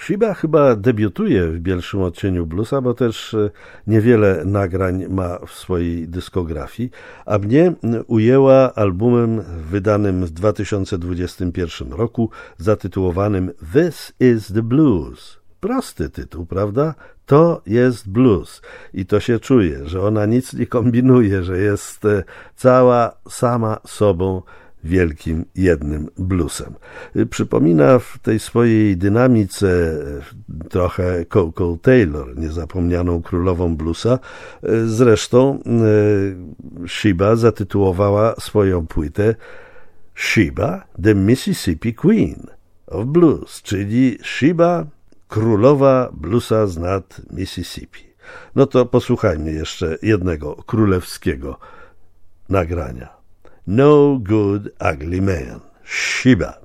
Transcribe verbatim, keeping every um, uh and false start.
Shiba chyba debiutuje w Bielszym Odcieniu Bluesa, bo też niewiele nagrań ma w swojej dyskografii, a mnie ujęła albumem wydanym w dwa tysiące dwudziestym pierwszym roku zatytułowanym This is the Blues. Prosty tytuł, prawda? To jest blues i to się czuje, że ona nic nie kombinuje, że jest cała sama sobą wielkim jednym bluesem. Przypomina w tej swojej dynamice trochę Coco Taylor, niezapomnianą królową bluesa. Zresztą Shiba zatytułowała swoją płytę Shiba, the Mississippi Queen of Blues, czyli Shiba, królowa bluesa z nad Mississippi. No to posłuchajmy jeszcze jednego królewskiego nagrania. No Good Ugly Man, Shiba.